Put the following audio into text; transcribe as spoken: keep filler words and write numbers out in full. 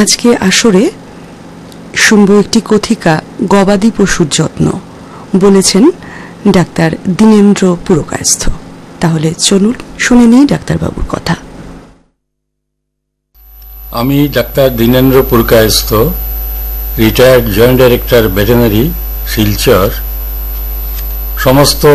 আজকে আসরে শুনব একটি কথিকা গবাদি পশুর যত্ন, বলেছেন ডাক্তার দীনেন্দ্র পুরকায়স্থ। তাহলে চলুন শুনে নিই ডাক্তারবাবুর কথা। আমি doctor Dinendra Purkayastha, retired joint director veterinary, Silchar. সমস্ত